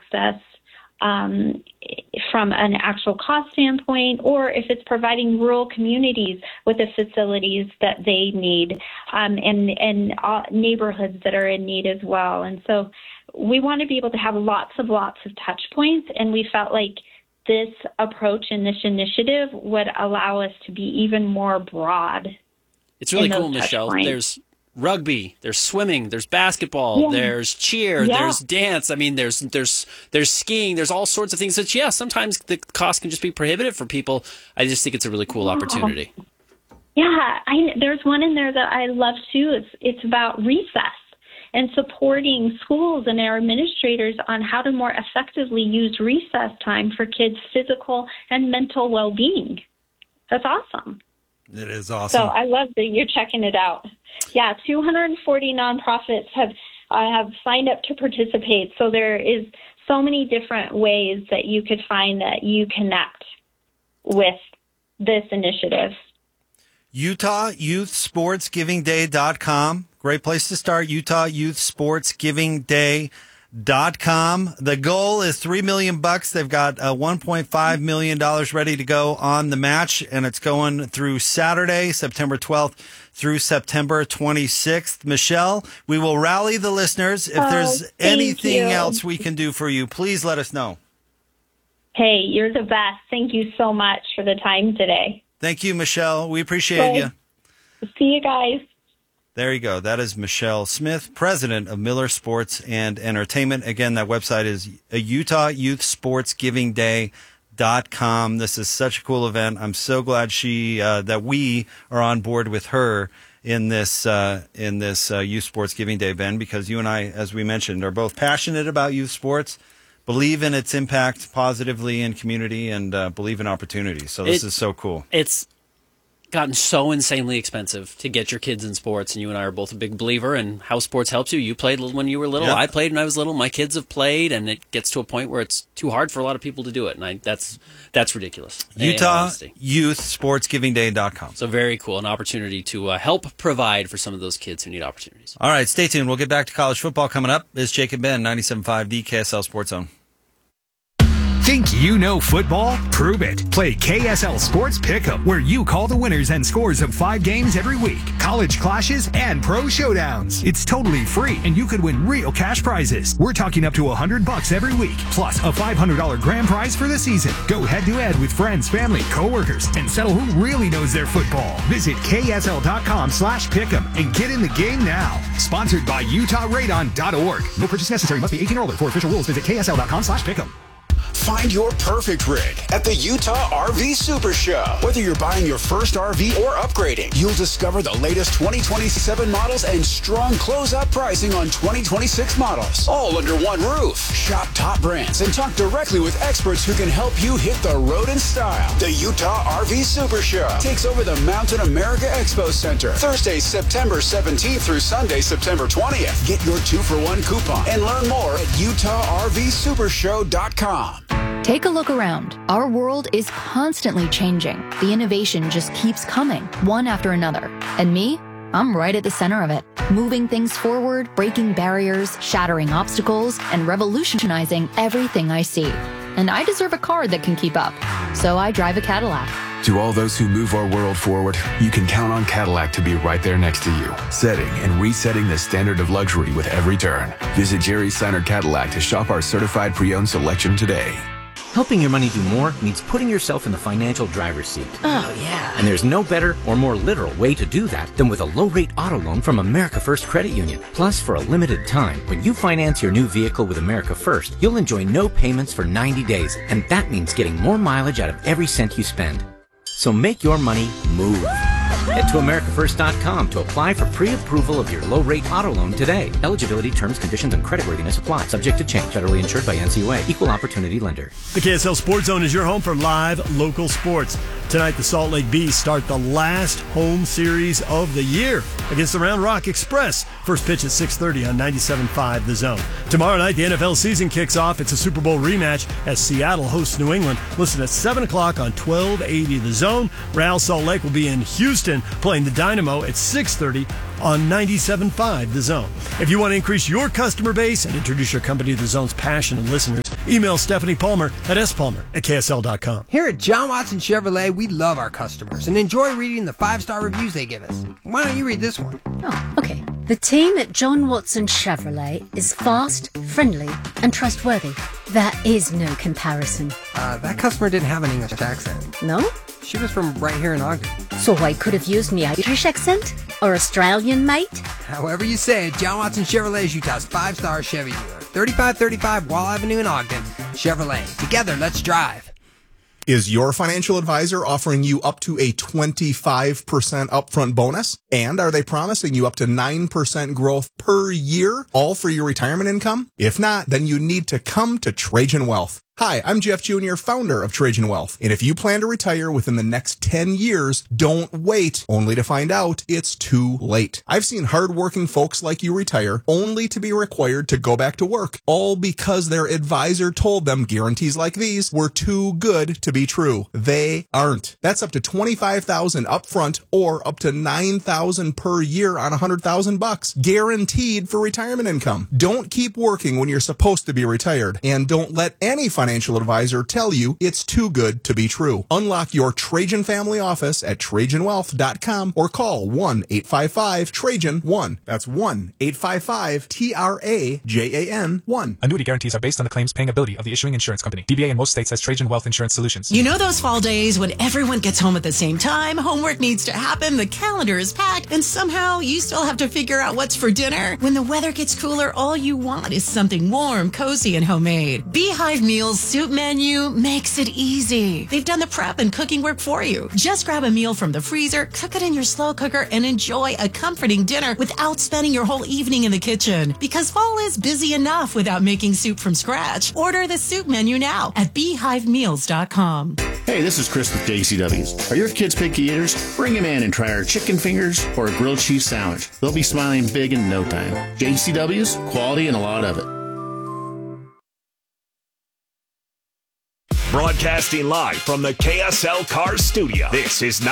access from an actual cost standpoint, or if it's providing rural communities with the facilities that they need, and neighborhoods that are in need as well. And so we want to be able to have lots of touch points, and we felt like this approach and this initiative would allow us to be even more broad. It's really cool, Michelle. There's rugby, there's swimming, there's basketball, there's cheer, there's dance. I mean, there's skiing, there's all sorts of things that, sometimes the cost can just be prohibitive for people. I just think it's a really cool opportunity. Yeah, there's one in there that I love too. It's about recess and supporting schools and our administrators on how to more effectively use recess time for kids' physical and mental well-being. That's awesome. It is awesome. So I love that you're checking it out. Yeah, 240 nonprofits have signed up to participate. So there is so many different ways that you could find that you connect with this initiative. UtahYouthSportsGivingDay.com. Great place to start. UtahYouthSportsGivingDay.com. The goal is $3 million. They've got $1.5 million ready to go on the match, and it's going through Saturday, September 12th through September 26th. Michelle, we will rally the listeners. If there's anything else we can do for you, please let us know. Hey, you're the best. Thank you so much for the time today. Thank you, Michelle. We appreciate you. See you guys. There you go. That is Michelle Smith, president of Miller Sports and Entertainment. Again, that website is UtahYouthSportsGivingDay.com. This is such a cool event. I'm so glad that we are on board with her in this Youth Sports Giving Day, Ben, because you and I, as we mentioned, are both passionate about youth sports, believe in its impact positively in community, and believe in opportunity. So this is so cool. It's gotten so insanely expensive to get your kids in sports, and you and I are both a big believer in how sports helps you. You played when you were little. Yep. I played when I was little. My kids have played, and it gets to a point where it's too hard for a lot of people to do it, and that's ridiculous. UtahYouthSportsGivingDay.com. So very cool, an opportunity to help provide for some of those kids who need opportunities. All right, stay tuned. We'll get back to college football coming up. It's Jake and Ben, 97.5 DKSL Sports Zone. Think you know football? Prove it. Play KSL Sports Pick'em, where you call the winners and scores of 5 games every week, college clashes, and pro showdowns. It's totally free, and you could win real cash prizes. We're talking up to $100 every week, plus a $500 grand prize for the season. Go head-to-head with friends, family, coworkers, and settle who really knows their football. Visit KSL.com/pick'em and get in the game now. Sponsored by UtahRadon.org. No purchase necessary. Must be 18 or older. For official rules, visit KSL.com/pick'em. Find your perfect rig at the Utah RV Super Show. Whether you're buying your first RV or upgrading, you'll discover the latest 2027 models and strong closeout pricing on 2026 models, all under one roof. Shop top brands and talk directly with experts who can help you hit the road in style. The Utah RV Super Show takes over the Mountain America Expo Center Thursday, September 17th through Sunday, September 20th. Get your 2-for-1 coupon and learn more at UtahRVSupershow.com. Take a look around. Our world is constantly changing. The innovation just keeps coming, one after another. And me? I'm right at the center of it, moving things forward, breaking barriers, shattering obstacles, and revolutionizing everything I see. And I deserve a car that can keep up. So I drive a Cadillac. To all those who move our world forward, you can count on Cadillac to be right there next to you, setting and resetting the standard of luxury with every turn. Visit Jerry Seiner Cadillac to shop our certified pre-owned selection today. Helping your money do more means putting yourself in the financial driver's seat. Oh, yeah. And there's no better or more literal way to do that than with a low-rate auto loan from America First Credit Union. Plus, for a limited time, when you finance your new vehicle with America First, you'll enjoy no payments for 90 days. And that means getting more mileage out of every cent you spend. So make your money move. Head to AmericaFirst.com to apply for pre-approval of your low-rate auto loan today. Eligibility, terms, conditions, and creditworthiness apply. Subject to change. Federally insured by NCUA. Equal opportunity lender. The KSL Sports Zone is your home for live local sports. Tonight, the Salt Lake Bees start the last home series of the year against the Round Rock Express. First pitch at 6:30 on 97.5 The Zone. Tomorrow night, the NFL season kicks off. It's a Super Bowl rematch as Seattle hosts New England. Listen at 7 o'clock on 1280 The Zone. Real Salt Lake will be in Houston playing the Dynamo at 6:30 on 97.5 The Zone. If you want to increase your customer base and introduce your company to The Zone's passionate listeners, Email Stephanie Palmer at spalmer@ksl.com. Here at John Watson Chevrolet, we love our customers and enjoy reading the 5-star reviews they give us. Why don't you read this one? Oh, okay. The team at John Watson Chevrolet is fast, friendly, and trustworthy. There is no comparison. That customer didn't have an English accent. No? She was from right here in Ogden. So I could have used me Irish accent? Or Australian, mate? However you say it, John Watson Chevrolet is Utah's 5-star Chevy dealer. 3535 Wall Avenue in Ogden. Chevrolet. Together, let's drive. Is your financial advisor offering you up to a 25% upfront bonus? And are they promising you up to 9% growth per year, all for your retirement income? If not, then you need to come to Trajan Wealth. Hi, I'm Jeff Jr., founder of Trajan Wealth. And if you plan to retire within the next 10 years, don't wait only to find out it's too late. I've seen hardworking folks like you retire only to be required to go back to work, all because their advisor told them guarantees like these were too good to be true. They aren't. That's up to $25,000 upfront or up to $9,000 per year on $100,000, guaranteed for retirement income. Don't keep working when you're supposed to be retired, and don't let any financial advisor tell you it's too good to be true. Unlock your Trajan family office at TrajanWealth.com or call 1-855-TRAJAN-1. That's 1-855-TRAJAN-1. Annuity guarantees are based on the claims paying ability of the issuing insurance company. DBA in most states has Trajan Wealth Insurance Solutions. You know those fall days when everyone gets home at the same time, homework needs to happen, the calendar is packed, and somehow you still have to figure out what's for dinner? When the weather gets cooler, all you want is something warm, cozy, and homemade. Beehive Meals soup menu makes it easy. They've done the prep and cooking work for you. Just grab a meal from the freezer, cook it in your slow cooker, and enjoy a comforting dinner without spending your whole evening in the kitchen. Because fall is busy enough without making soup from scratch. Order the soup menu now at beehivemeals.com. Hey, this is Chris with JCW's. Are your kids picky eaters? Bring them in and try our chicken fingers or a grilled cheese sandwich. They'll be smiling big in no time. JCW's, quality and a lot of it. Broadcasting live from the KSL Car Studio. This is